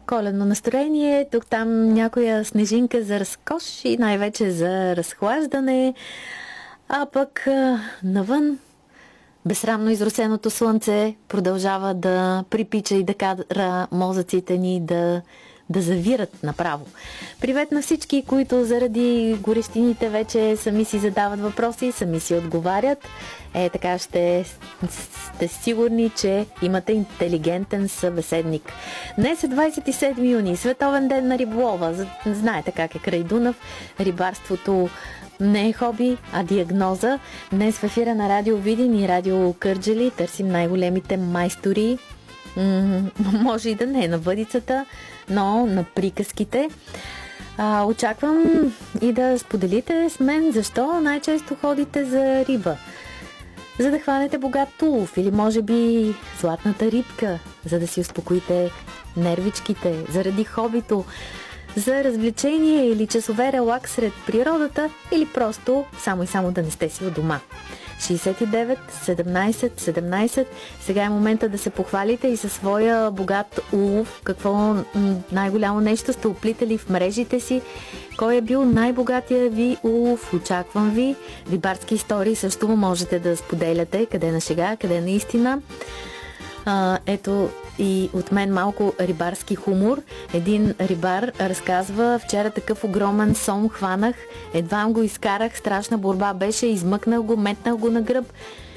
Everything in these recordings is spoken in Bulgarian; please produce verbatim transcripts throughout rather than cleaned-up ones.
коледно настроение. Тук там някоя снежинка за разкош и най-вече за разхлаждане. А пък навън безсрамно изросеното слънце продължава да припича и да кара мозъците ни да, да завират направо. Привет на всички, които заради горещините вече сами си задават въпроси, сами си отговарят. Е, така ще сте сигурни, че имате интелигентен събеседник. Днес е двадесет и седми юни, Световен ден на риболова. Знаете как е край Дунав. Рибарството не е хоби, а диагноза. Днес в ефира на Радио Видин и Радио Кърджали търсим най-големите майстори. М- може и да не е на въдицата, но на приказките. А, очаквам и да споделите с мен защо най-често ходите за риба. За да хванете богат улов или може би златната рибка, за да си успокоите нервичките, заради хобито, за развлечение или часове релакс сред природата или просто само и само да не сте си у дома. шейсет и девет седемнадесет седемнадесет. Сега е момента да се похвалите и със своя богат улов. Какво най-голямо нещо сте оплитали в мрежите си? Кой е бил най-богатия ви улов? Очаквам ви. Рибарски истории също можете да споделяте. Къде на шега, къде наистина. А, ето и от мен малко рибарски хумор. Един рибар разказва: вчера такъв огромен сом хванах, едва го изкарах, страшна борба беше, измъкнах го, метнах го на гръб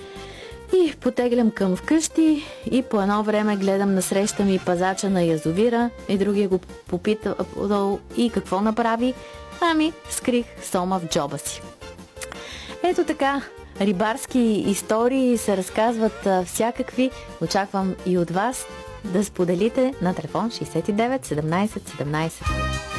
и потеглям към вкъщи и по едно време гледам насреща ми пазача на язовира и другия го попита и какво направи? Ами, скрих сома в джоба си. Ето така, рибарски истории се разказват а, всякакви. Очаквам и от вас да споделите на телефон шейсет и девет седемнадесет седемнадесет.